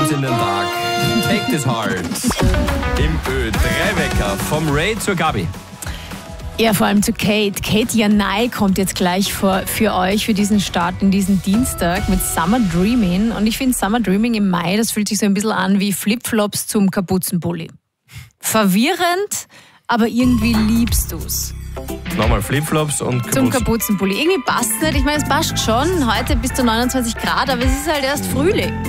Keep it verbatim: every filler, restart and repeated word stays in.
uns in den Tag. Take this heart. Im Ö. Drei Wecker. Vom Ray zur Gabi. Ja, vor allem zu Kate. Kate Janai kommt jetzt gleich vor, für euch, für diesen Start in diesen Dienstag mit Summer Dreaming. Und ich finde Summer Dreaming im Mai, das fühlt sich so ein bisschen an wie Flipflops zum Kapuzenpulli. Verwirrend, aber irgendwie liebst du's. Nochmal Flipflops und Kapuzen. Zum Kapuzenpulli. Irgendwie passt es nicht. Ich meine, es passt schon. Heute bis zu neunundzwanzig Grad, aber es ist halt erst Frühling.